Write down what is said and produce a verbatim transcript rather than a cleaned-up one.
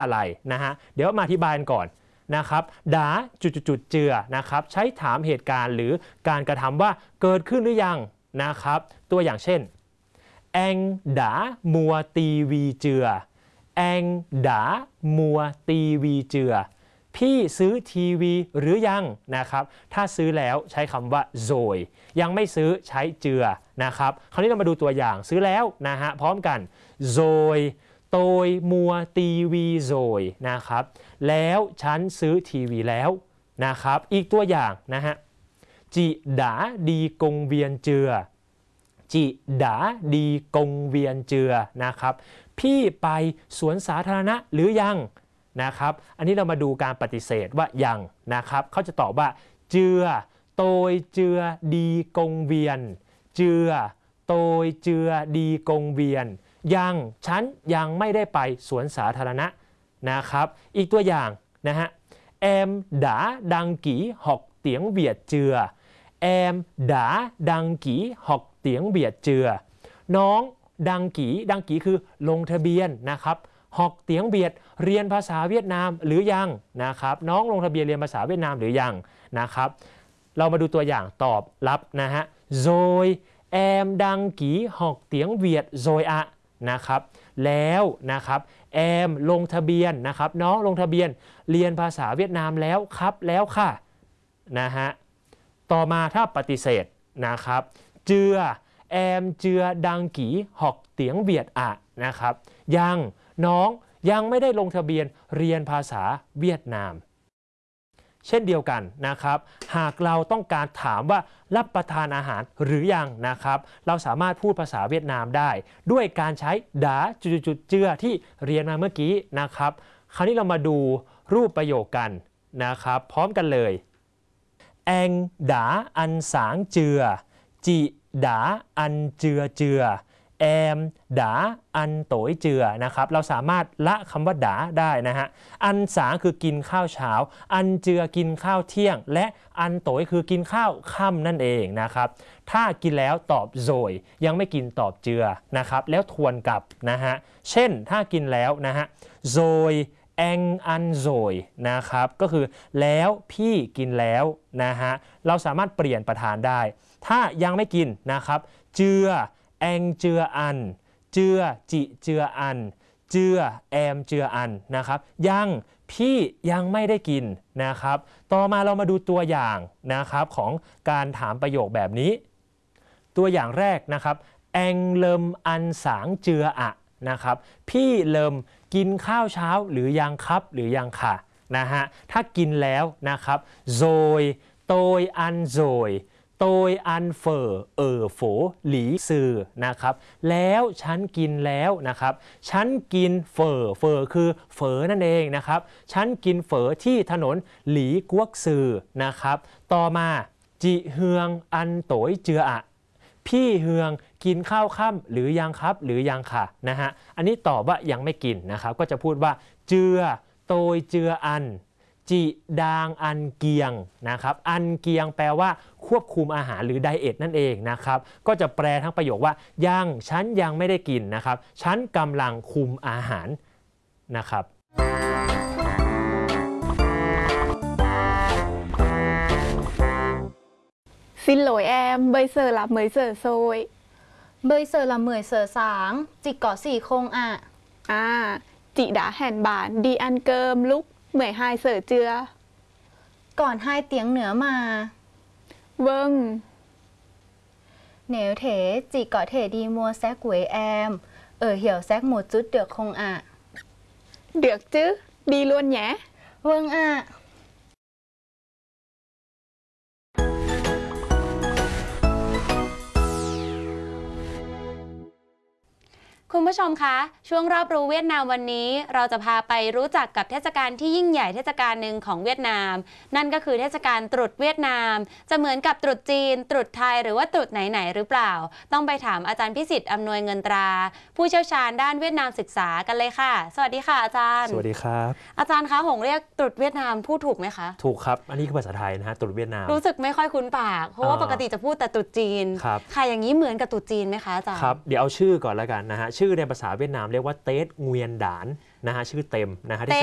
อะไรนะฮะเดี๋ยวมาอธิบายก่อนนะครับดาจุดๆเจือนะครับใช้ถามเหตุการณ์หรือการกระทำว่าเกิดขึ้นหรือยังนะครับตัวอย่างเช่นแองดามัวตีวีเจือแองดามัวตีวีเจือพี่ซื้อทีวีหรือยังนะครับถ้าซื้อแล้วใช้คำว่าโซยยังไม่ซื้อใช้เจือนะครับคราวนี้เรามาดูตัวอย่างซื้อแล้วนะฮะพร้อมกันโซยโตยมัวตีวีโซยนะครับแล้วฉันซื้อทีวีแล้วนะครับอีกตัวอย่างนะฮะจิดาดีกงเวียนเจือจิดาดีกงเวียนเจือนะครับพี่ไปสวนสาธารณะหรือยังนะครับอันนี้เรามาดูการปฏิเสธว่ายังนะครับเขาจะตอบว่าเจือโตยเจือดีกงเวียนเจือโตยเจือดีกงเวียนยังฉันยังไม่ได้ไปสวนสาธารณะนะครับอีกตัวอย่างนะฮะแอมดาดังกี่หอกเตียงเบียดเจือแอมดาดังกี่หอกเตียงเบียดเจือน้องดังกี่ดังกี่คือลงทะเบียนนะครับหอกเตียงเบียดเรียนภาษาเวียดนามหรือยังนะครับน้องลงทะเบียนเรียนภาษาเวียดนามหรือยังนะครับเรามาดูตัวอย่างตอบรับนะฮะโซยแอมดังกี่หอกเตียงเวียดโซยอะนะครับแล้วนะครับแอมลงทะเบียนนะครับน้องลงทะเบียนเรียนภาษาเวียดนามแล้วครับแล้วค่ะนะฮะต่อมาถ้าปฏิเสธนะครับเจือแอมเจือดังกี่หอกเตียงเวียดอะนะครับยังน้องยังไม่ได้ลงทะเบียนเรียนภาษาเวียดนามเช่นเดียวกันนะครับหากเราต้องการถามว่ารับประทานอาหารหรือยังนะครับเราสามารถพูดภาษาเวียดนามได้ด้วยการใช้ดาจุดๆเจือที่เรียนมาเมื่อกี้นะครับคราวนี้เรามาดูรูปประโยคกันนะครับพร้อมกันเลยแองดาอันสางเจือจิดาอันเจือเจือแอมดาอันโตยเจือนะครับเราสามารถละคำว่าดาได้นะฮะอันสางคือกินข้าวเช้าอันเจือกินข้าวเที่ยงและอันโตยคือกินข้าวค่ำนั่นเองนะครับถ้ากินแล้วตอบโซยยังไม่กินตอบเจือนะครับแล้วทวนกลับนะฮะเช่นถ้ากินแล้วนะฮะโซยแองอันโซยนะครับก็คือแล้วพี่กินแล้วนะฮะเราสามารถเปลี่ยนประธานได้ถ้ายังไม่กินนะครับเจือแองเจืออันเจือจิเจืออันเจือแอมเจืออันนะครับยังพี่ยังไม่ได้กินนะครับต่อมาเรามาดูตัวอย่างนะครับของการถามประโยคแบบนี้ตัวอย่างแรกนะครับแองเลิมอันสางเจืออะนะครับพี่เลิมกินข้าวเช้าหรือยังครับหรือยังค่ะนะฮะถ้ากินแล้วนะครับโซยโตยอันโซยโตยอันเฟอเออโฝหลีซือนะครับแล้วฉันกินแล้วนะครับฉันกินเฟอเฟอคือเฝอนั่นเองนะครับฉันกินเฝอที่ถนนหลีกวกซือนะครับต่อมาจิเฮืองอันโตยเจืออะพี่เฮืองกินข้าวค่ำหรือยังครับหรือยังค่ะนะฮะอันนี้ตอบว่ายังไม่กินนะครับก็จะพูดว่าเจือโตยเจืออันจิดางอันเกียงนะครับอันเกียงแปลว่าควบคุมอาหารหรือไดเอทนั่นเองนะครับก็จะแปลทั้งประโยคว่ายังฉันยังไม่ได้กินนะครับฉันกำลังคุมอาหารนะครับ Xin lỗi em, bây giờ là mấy giờ rồi? Bây giờ là mười giờ sáng, chị có gì không ạ? À, chị đã hẹn bạn đi ăn cơm lúc mười hai giờ chưa? Còn hai tiếng nữa mà. Vâng. Nếu thế, chị có thể đi mua sách với em, ở hiểu sách một chút được không ạ? Được chứ, đi luôn nhé. Vâng ạ. คุณผู้ชมคะช่วงรอบรู้เวียดนามวันนี้เราจะพาไปรู้จักกับเทศกาลที่ยิ่งใหญ่เทศกาลหนึ่งของเวียดนามนั่นก็คือเทศกาลตรุษเวียดนามจะเหมือนกับตรุษจีนตรุษไทยหรือว่าตรุษไหนๆหรือเปล่าต้องไปถามอาจารย์พิสิทธิ์อำนวยเงินตราผู้เชี่ยวชาญด้านเวียดนามศึกษากันเลยค่ะสวัสดีค่ะอาจารย์สวัสดีครับอาจารย์คะหงเรียกตรุษเวียดนามพูดถูกไหมคะถูกครับอันนี้คือภาษาไทยนะฮะตรุษเวียดนามรู้สึกไม่ค่อยคุ้นปากเพราะว่าปกติจะพูดแต่ตรุษจีนค่ะอย่างนี้เหมือนกับตรุษจีนไหมคะอาจารย์ครับเดี๋ยวเอาชื่อก่อนแล้วกันนะฮะชื่อในภาษาเวียดนามเรียกว่าเตสเงวียนดานนะฮะชื่อเต็มนะฮะที่